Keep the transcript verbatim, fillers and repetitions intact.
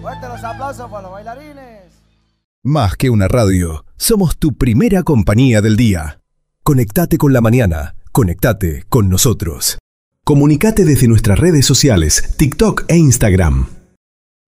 Fuerte los aplausos para los bailarines. Más que una radio, somos tu primera compañía del día. Conectate con la mañana, conectate con nosotros. Comunicate desde nuestras redes sociales, TikTok e Instagram.